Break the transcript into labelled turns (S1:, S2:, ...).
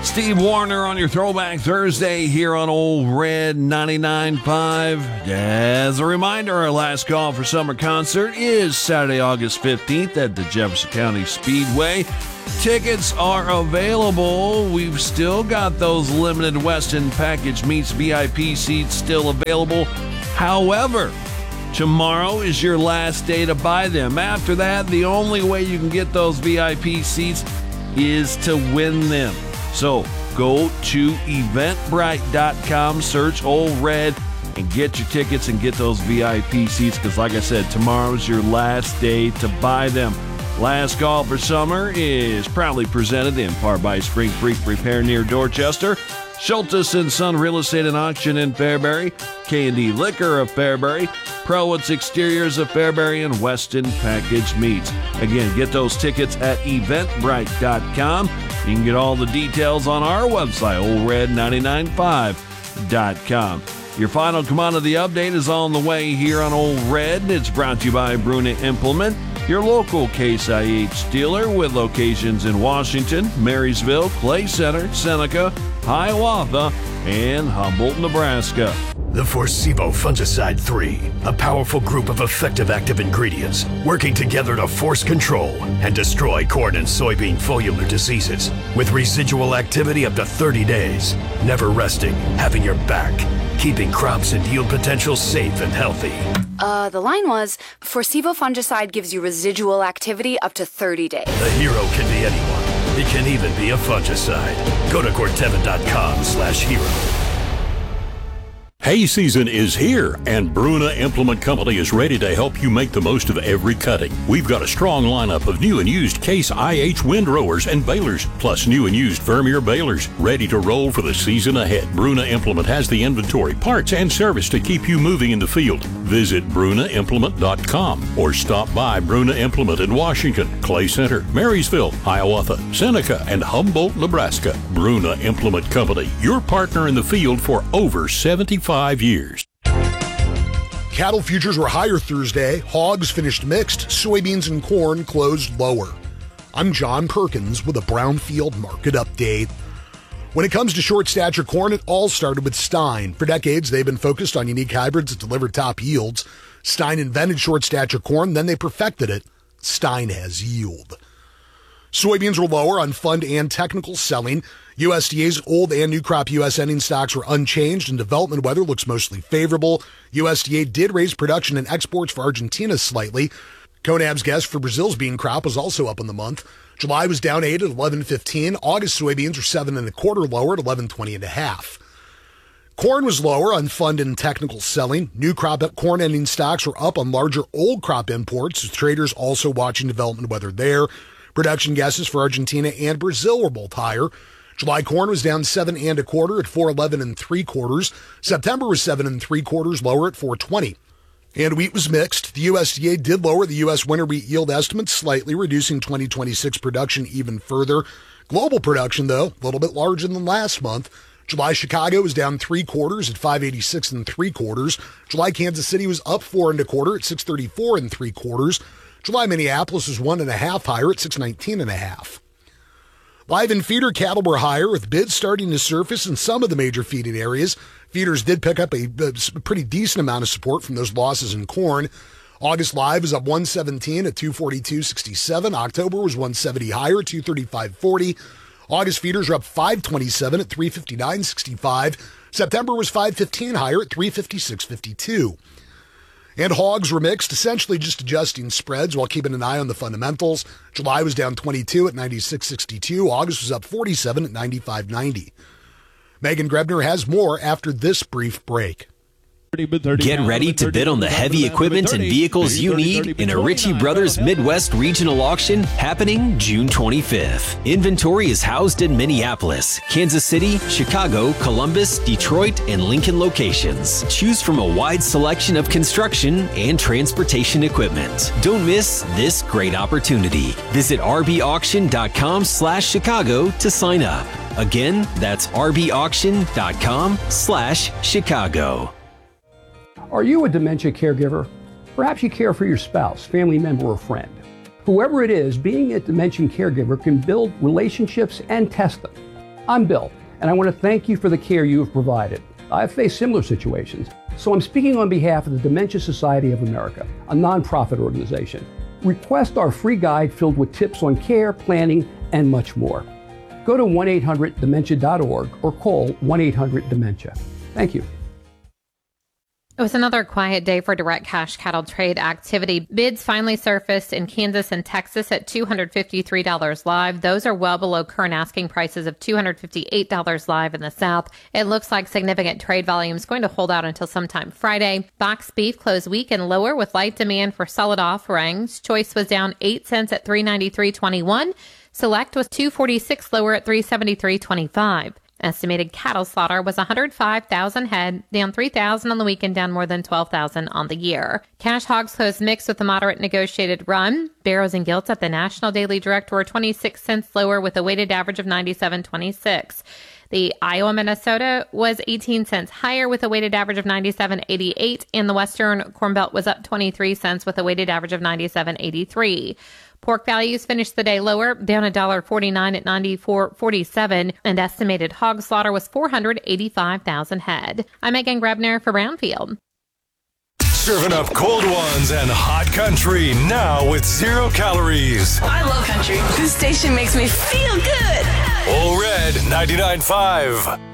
S1: Steve Warner on your Throwback Thursday here on Old Red 99.5. As a reminder, our last call for summer concert is Saturday, August 15th at the Jefferson County Speedway. Tickets are available. We've still got those limited Westin Package Meets VIP seats still available. However, tomorrow is your last day to buy them. After that, the only way you can get those VIP seats is to win them. So go to eventbrite.com, search Old Red, and get your tickets and get those VIP seats because, like I said, tomorrow's your last day to buy them. Last Call for Summer is proudly presented in part by Spring Creek Repair near Dorchester, Schultes & Son Real Estate and Auction in Fairbury, K&D Liquor of Fairbury, Prowitz Exteriors of Fairbury, and Westin Package Meats. Again, get those tickets at eventbrite.com. You can get all the details on our website, oldred995.com. Your final commodity update is on the way here on Old Red. It's brought to you by Bruna Implement, your local Case IH dealer with locations in Washington, Marysville, Clay Center, Seneca, Hiawatha, and Humboldt, Nebraska.
S2: The Forcevo Fungicide 3, a powerful group of effective active ingredients working together to force control and destroy corn and soybean foliar diseases with residual activity up to 30 days, never resting, having your back, keeping crops and yield potential safe and healthy.
S3: The line was, Forcevo Fungicide gives you residual activity up to 30 days.
S2: The hero can be anyone. It can even be a fungicide. Go to Corteva.com/hero.
S4: Hay season is here, and Bruna Implement Company is ready to help you make the most of every cutting. We've got a strong lineup of new and used Case IH windrowers and balers, plus new and used Vermeer balers, ready to roll for the season ahead. Bruna Implement has the inventory, parts, and service to keep you moving in the field. Visit BrunaImplement.com or stop by Bruna Implement in Washington, Clay Center, Marysville, Hiawatha, Seneca, and Humboldt, Nebraska. Bruna Implement Company, your partner in the field for over 75 years.
S5: Cattle futures were higher Thursday. Hogs finished mixed. Soybeans and corn closed lower. I'm John Perkins with a Brownfield market update. When it comes to short stature corn, it all started with Stein. For decades, they've been focused on unique hybrids that deliver top yields. Stein invented short stature corn, then they perfected it. Stein has yield. Soybeans were lower on fund and technical selling. USDA's old and new crop U.S. ending stocks were unchanged, and development weather looks mostly favorable. USDA did raise production and exports for Argentina slightly. CONAB's guess for Brazil's bean crop was also up in the month. July was down 8 at 11.15. August soybeans were 7.25 lower at 11.20.5. Corn was lower on fund and technical selling. New crop corn ending stocks were up on larger old crop imports, with traders also watching development weather there. Production guesses for Argentina and Brazil were both higher. July corn was down 7.25 at 4.11 3/4. September was 7.75 lower at 4.20. And wheat was mixed. The USDA did lower the U.S. winter wheat yield estimate slightly, reducing 2026 production even further. Global production, though, a little bit larger than last month. July Chicago was down 3/4 at 5.86 3/4. July Kansas City was up 4.25 at 6.34 3/4. July Minneapolis was 1.5 higher at 6.19.5. Live and feeder cattle were higher, with bids starting to surface in some of the major feeding areas. Feeders did pick up a pretty decent amount of support from those losses in corn. August live was up 117 at 242.67. October was 170 higher at 235.40. August feeders are up 527 at 359.65. September was 515 higher at 356.52. And hogs were mixed, essentially just adjusting spreads while keeping an eye on the fundamentals. July was down 22 at 96.62. August was up 47 at 95.90. Megan Grebner has more after this brief break.
S6: Get ready to bid on the heavy equipment and vehicles you need in a Ritchie Brothers Midwest Regional Auction happening June 25th. Inventory is housed in Minneapolis, Kansas City, Chicago, Columbus, Detroit, and Lincoln locations. Choose from a wide selection of construction and transportation equipment. Don't miss this great opportunity. Visit rbauction.com/Chicago to sign up. Again, that's rbauction.com/Chicago.
S7: Are you a dementia caregiver? Perhaps you care for your spouse, family member, or friend. Whoever it is, being a dementia caregiver can build relationships and test them. I'm Bill, and I want to thank you for the care you have provided. I've faced similar situations, so I'm speaking on behalf of the Dementia Society of America, a nonprofit organization. Request our free guide filled with tips on care, planning, and much more. Go to 1-800-DEMENTIA.org or call 1-800-DEMENTIA. Thank you.
S8: It was another quiet day for direct cash cattle trade activity. Bids finally surfaced in Kansas and Texas at $253 live. Those are well below current asking prices of $258 live in the South. It looks like significant trade volume is going to hold out until sometime Friday. Box beef closed weak and lower with light demand for solid offerings. Choice was down 8 cents at $393.21. Select was $246 lower at $373.25. Estimated cattle slaughter was 105,000 head, down 3,000 on the weekend, down more than 12,000 on the year. Cash hogs closed mixed with a moderate negotiated run. Barrows and gilts at the National Daily Direct were 26 cents lower with a weighted average of 97.26. The Iowa Minnesota was 18 cents higher with a weighted average of 97.88, and the Western Corn Belt was up 23 cents with a weighted average of 97.83. Pork values finished the day lower, down $1.49 at $94.47, and estimated hog slaughter was 485,000 head. I'm Megan Grebner for Brownfield.
S9: Serving up cold ones and hot country now with 0 calories.
S10: I love country. This station makes me feel good.
S9: Old Red 99.5.